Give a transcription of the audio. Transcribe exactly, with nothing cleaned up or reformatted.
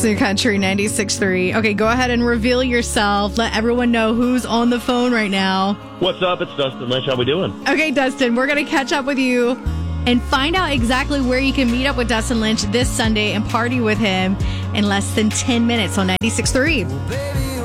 It's New Country ninety-six point three. Okay, go ahead and reveal yourself. Let everyone know who's on the phone right now. What's up? It's Dustin Lynch. How we doing? Okay, Dustin, we're going to catch up with you and find out exactly where you can meet up with Dustin Lynch this Sunday and party with him in less than ten minutes on ninety-six point three.